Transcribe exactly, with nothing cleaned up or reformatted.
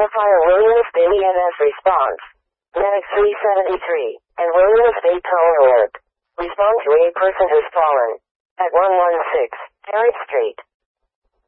Identifier Williams Bay E M S response. Medic three seventy-three, and Williams Bay Tower Alert. Respond to a person who's fallen. At one one six, Harris Street.